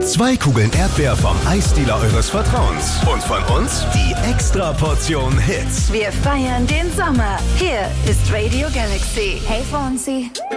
2 Kugeln Erdbeer vom Eisdealer eures Vertrauens. Und von uns die Extra-Portion Hits. Wir feiern den Sommer. Hier ist Radio Galaxy. Hey Fonzie.